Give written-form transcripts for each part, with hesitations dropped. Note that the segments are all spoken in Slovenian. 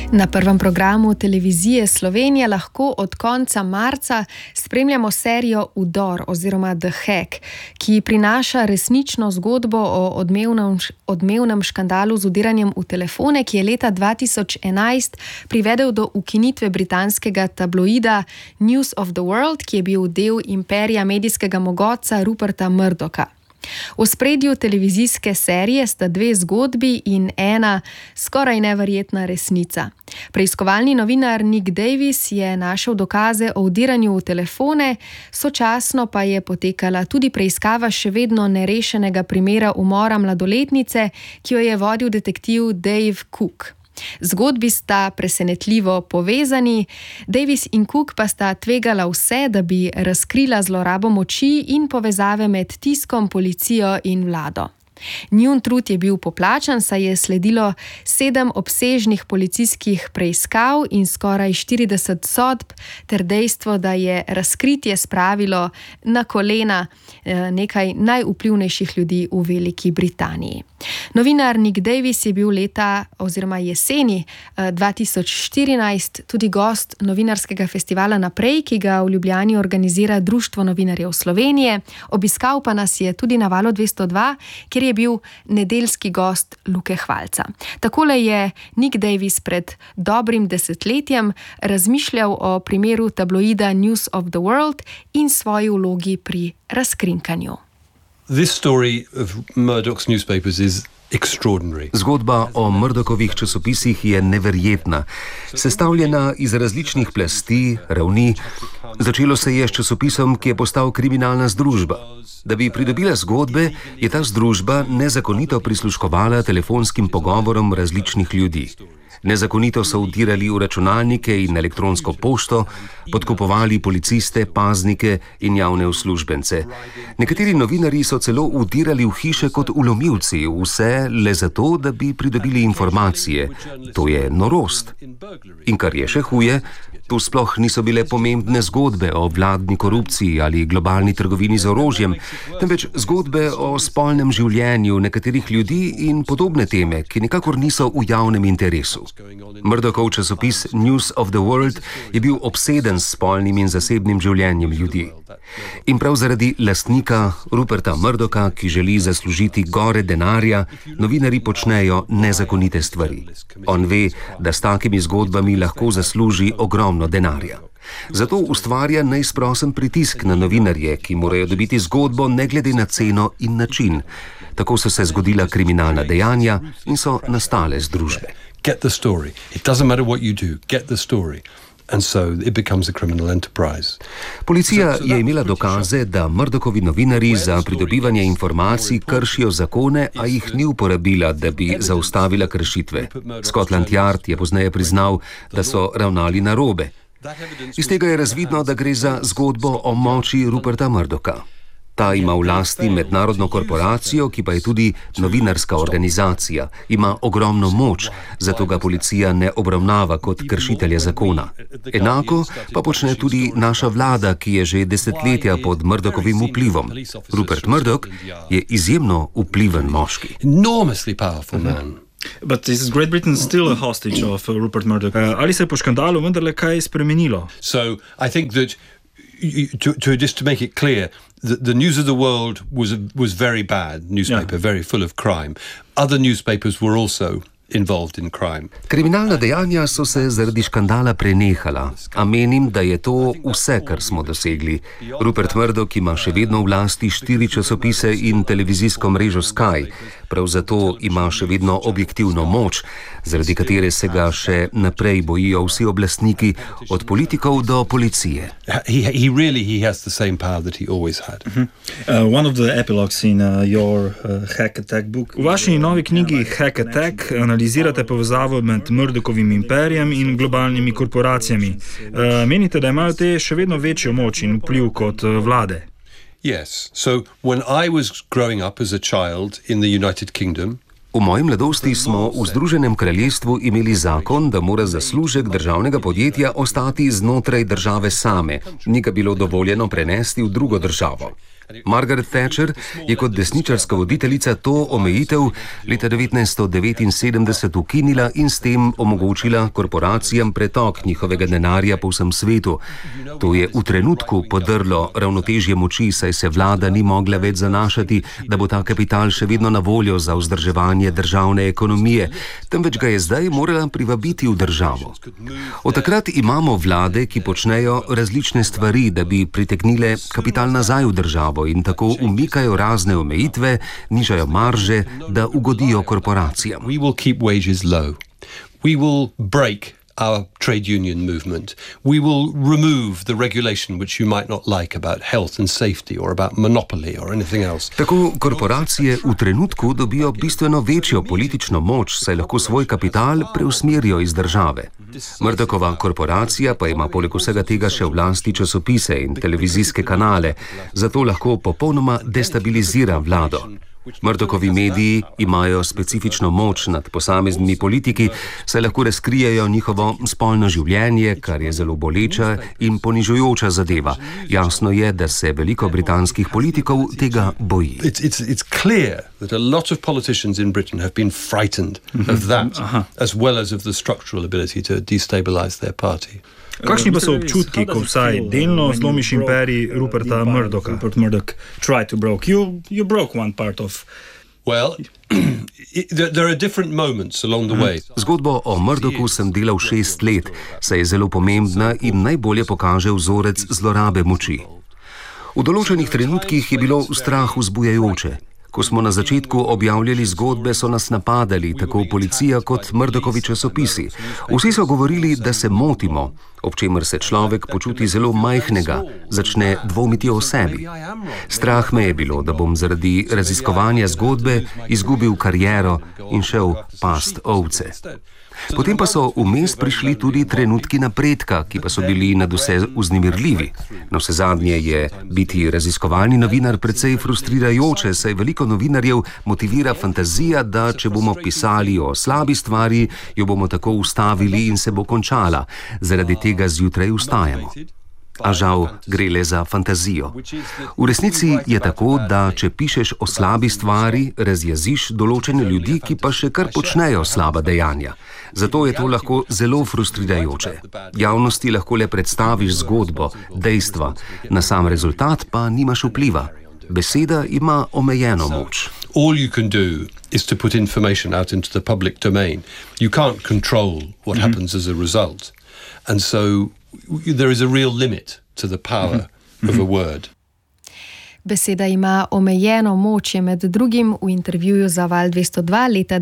Na prvem programu televizije Slovenija lahko od konca marca spremljamo serijo Udor oziroma The Hack, ki prinaša resnično zgodbo o odmevnem škandalu z vdiranjem v telefone, ki je leta 2011 privedel do ukinitve britanskega tabloida News of the World, ki je bil del imperija medijskega mogotca Ruperta Murdocha. V ospredju televizijske serije sta dve zgodbi in ena skoraj neverjetna resnica. Preiskovalni novinar Nick Davis je našel dokaze o vdiranju v telefone, sočasno pa je potekala tudi preiskava še vedno nerešenega primera umora mladoletnice, ki jo je vodil detektiv Dave Cook. Zgodbi sta presenetljivo povezani, Davis in Cook pa sta tvegala vse, da bi razkrila zlorabo moči in povezave med tiskom, policijo in vlado. Njun trud je bil poplačan, saj je sledilo 7 obsežnih policijskih preiskav in skoraj 40 sodb, ter dejstvo, da je razkritje spravilo na kolena nekaj najvplivnejših ljudi v Veliki Britaniji. Novinar Nick Davis je bil jeseni 2014 tudi gost novinarskega festivala Naprej, ki ga v Ljubljani organizira Društvo novinarjev Slovenije. Obiskal pa nas je tudi na Valu 202, kjer je bil nedeljski gost Luke Hvalca. Takole je Nick Davis pred dobrim desetletjem razmišljal o primeru tabloida News of the World in svoji vlogi pri razkrinkanju. This story of Murdoch's newspapers is extraordinary. Zgodba o Murdochovih časopisih je neverjetna, sestavljena iz različnih plasti, ravni. Začelo se je s časopisom, ki je postal kriminalna združba. Da bi pridobila zgodbe, je ta združba nezakonito prisluškovala telefonskim pogovorom različnih ljudi. Nezakonito so vdirali v računalnike in elektronsko pošto, podkupovali policiste, paznike in javne uslužbence. Nekateri novinarji so celo vdirali v hiše kot vlomilci, vse le zato, da bi pridobili informacije. To je norost. In kar je še huje, tu sploh niso bile pomembne zgodbe o vladni korupciji ali globalni trgovini z orožjem, temveč zgodbe o spolnem življenju nekaterih ljudi in podobne teme, ki nikakor niso v javnem interesu. Murdochov časopis News of the World je bil obseden s spolnim in zasebnim življenjem ljudi. In prav zaradi lastnika Ruperta Murdocha, ki želi zaslužiti gore denarja, novinarji počnejo nezakonite stvari. On ve, da s takimi zgodbami lahko zasluži ogromno denarja. Zato ustvarja neizprosen pritisk na novinarje, ki morajo dobiti zgodbo ne glede na ceno in način. Tako so se zgodila kriminalna dejanja in so nastale združbe. Get the story. It doesn't matter what you do. Get the story. And so it becomes a criminal enterprise. Policija je imela dokaze, da Murdochovi novinarji za pridobivanje informacij kršijo zakone, a jih ni uporabila, da bi zaustavila kršitve. Scotland Yard je pozneje priznal, da so ravnali narobe. Iz tega je razvidno, da gre za zgodbo o moči Ruperta Murdocha. Ta ima v lasti mednarodno korporacijo, ki pa je tudi novinarska organizacija. Ima ogromno moč, zato ga policija ne obravnava kot kršitelja zakona. Enako pa počne tudi naša vlada, ki je že desetletja pod Murdochovim vplivom. Rupert Murdoch je izjemno vpliven moški. Enormously powerful man. But is Great Britain still a hostage of Rupert Murdoch? Ali se je po škandalu vendarle kaj spremenilo? So I think that just to make it clear, the News of the World was very bad newspaper, very full of crime. Other newspapers were also involved in crime. Kriminalna dejanja so se zaradi škandala prenehala, a menim, da je to vse, kar smo dosegli. Rupert Murdoch ima še vedno v lasti 4 časopise in televizijsko mrežo Sky. Prav zato ima še vedno objektivno moč, zaradi katere se ga še naprej bojijo vsi oblastniki, od politikov do policije. He has the same power that he always had. One of the epilogues in your Hack Attack book. V vaši novi knjigi Hack Attack analizirate povezavo med Murdochovim imperijem in globalnimi korporacijami. Menite, da imajo te še vedno večjo moč in vpliv kot vlade? Yes. So when I was growing up as a child in the United Kingdom, v moji mladosti smo v Združenem kraljestvu imeli zakon, da mora zaslužek državnega podjetja ostati znotraj države same. Ni ga bilo dovoljeno prenesti v drugo državo. Margaret Thatcher je kot desničarska voditeljica to omejitev leta 1979 ukinila in s tem omogočila korporacijam pretok njihovega denarja po vsem svetu. To je v trenutku podrlo ravnotežje moči, saj se vlada ni mogla več zanašati, da bo ta kapital še vedno na voljo za vzdrževanje državne ekonomije, temveč ga je zdaj morala privabiti v državo. Od takrat imamo vlade, ki počnejo različne stvari, da bi pritegnile kapital nazaj v državo in tako umikajo razne omejitve, nižajo marže, da ugodijo korporacijam. We will keep wages low. We will break our trade union movement. We will remove the regulation which you might not like about health and safety or about monopoly or anything else. Tako korporacije v trenutku dobijo bistveno večjo politično moč, saj lahko svoj kapital preusmerijo iz države. Murdochova korporacija pa ima poleg vsega tega še v lasti časopise in televizijske kanale, zato lahko popolnoma destabilizira vlado. Murdochovi mediji imajo specifično moč nad posameznimi politiki, saj lahko razkrijejo njihovo spolno življenje, kar je zelo boleča in ponižujoča zadeva. Jasno je, da se veliko britanskih politikov tega boji. It's clear that a lot of politicians in Britain have been frightened of that, as well as of the structural ability to destabilize their party. Kakšni pa so občutki, ko vsaj delno zlomiš imperij Ruperta Murdocha? Rupert Murdoch tried to break. You broke one part of... Well, there are different moments along the way. Zgodbo o Murdochu sem delal 6 let, saj je zelo pomembna in najbolje pokaže vzorec zlorabe moči. V določenih trenutkih je bilo strah vzbujajoče. Ko smo na začetku objavljali zgodbe, so nas napadali, tako policija kot Murdochovi časopisi. Vsi so govorili, da se motimo, ob čemer se človek počuti zelo majhnega, začne dvomiti o sebi. Strah me je bilo, da bom zaradi raziskovanja zgodbe izgubil kariero in šel past ovce. Potem pa so vmes prišli tudi trenutki napredka, ki pa so bili nadvse vznemirljivi. Navsezadnje je biti raziskovalni novinar precej frustrirajoče, saj veliko novinarjev motivira fantazija, da če bomo pisali o slabi stvari, jo bomo tako ustavili in se bo končala. Zaradi tega zjutraj vstajamo. A žal gre le za fantazijo. V resnici je tako, da če pišeš o slabi stvari, razjeziš določene ljudi, ki pa še kar počnejo slaba dejanja. Zato je to lahko zelo frustrirajoče. Javnosti lahko le predstaviš zgodbo, dejstva, na sam rezultat pa nimaš vpliva. Beseda ima omejeno moč. All you can do is to put information out into the public domain. You can't control what happens as a result. And so there is a real limit to the power of a word. Beseda ima omejeno moč, je med drugim v intervjuju za Val 202 leta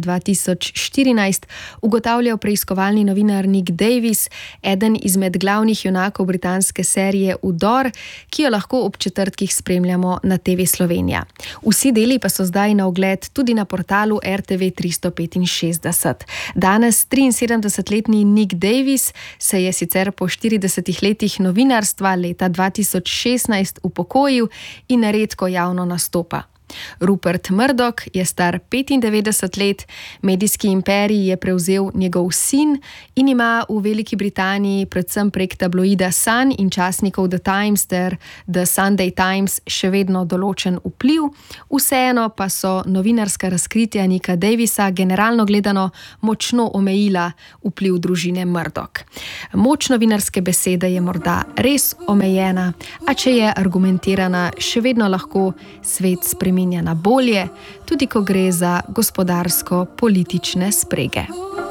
2014 ugotavljal preiskovalni novinar Nick Davis, eden izmed glavnih junakov britanske serije Udor, ki jo lahko ob četrtkih spremljamo na TV Slovenija. Vsi deli pa so zdaj na ogled tudi na portalu RTV 365. Danes 73-letni Nick Davis se je sicer po 40 letih novinarstva leta 2016 upokojil in redko javno nastopa. Rupert Murdoch je star 95 let, medijski imperij je prevzel njegov sin in ima v Veliki Britaniji predvsem prek tabloida Sun in časnikov The Times ter The Sunday Times še vedno določen vpliv. Vseeno pa so novinarska razkritja Nicka Davisa generalno gledano močno omejila vpliv družine Murdoch. Moč novinarske besede je morda res omejena, a če je argumentirana, še vedno lahko svet spreminja na bolje, tudi ko gre za gospodarsko-politične sprege.